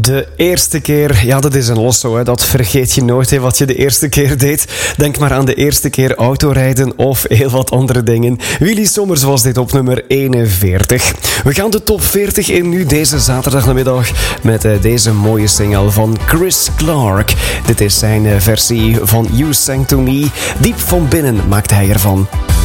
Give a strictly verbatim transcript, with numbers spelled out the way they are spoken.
De eerste keer, ja, dat is een losso, hè. Dat vergeet je nooit, hè, wat je de eerste keer deed. Denk maar aan de eerste keer autorijden of heel wat andere dingen. Willy Sommers was dit op nummer eenenveertig. We gaan de top veertig in nu deze zaterdagmiddag met uh, deze mooie single van Chris Clark. Dit is zijn uh, versie van You Sang To Me. Diep van binnen maakt hij ervan.